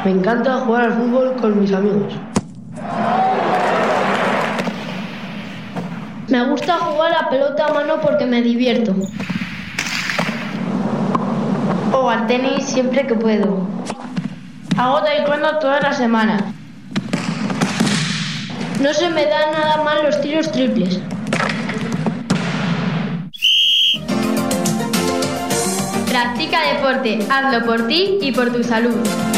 Me encanta jugar al fútbol con mis amigos. Me gusta jugar a pelota a mano porque me divierto. O al tenis siempre que puedo. Hago taekwondo toda la semana. No se me dan nada mal los tiros triples. Practica deporte, hazlo por ti y por tu salud.